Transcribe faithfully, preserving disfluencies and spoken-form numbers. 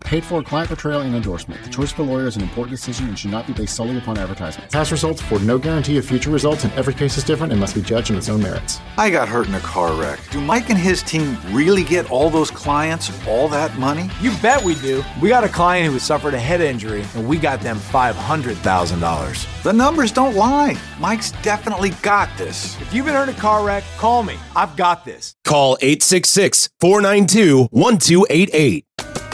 Paid for client portrayal and endorsement. The choice of a lawyer is an important decision and should not be based solely upon advertisement. Past results afford no guarantee of future results, and every case is different and must be judged on its own merits. I got hurt in a car wreck. Do Mike and his team really get all those clients all that money? You bet we do. We got a client who has suffered a head injury, and we got them five hundred thousand dollars. The numbers don't lie. Mike's definitely got this. If you've been hurt in a car wreck, call me. I've got this. Call eight six six, four nine two, one two eight eight.